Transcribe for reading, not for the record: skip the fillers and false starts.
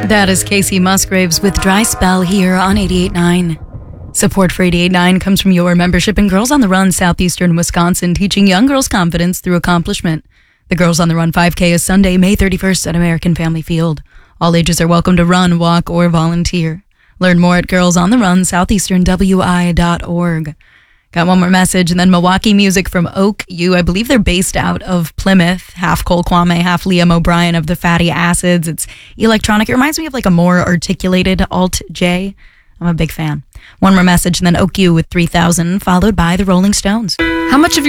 That is Casey Musgraves with Dry Spell here on 88.9. Support for 88.9 comes from your membership in Girls on the Run Southeastern Wisconsin, teaching young girls confidence through accomplishment. The Girls on the Run 5K is Sunday, May 31st at American Family Field. All ages are welcome to run, walk, or volunteer. Learn more at girlsontherunsoutheasternwi.org. Got one more message, and then Milwaukee music from Oak U. I believe they're based out of Plymouth, half Cole Kwame, half Liam O'Brien of the Fatty Acids. It's electronic. It reminds me of like a more articulated Alt J. I'm a big fan. One more message, and then Oak U with 3000, followed by the Rolling Stones. How much of your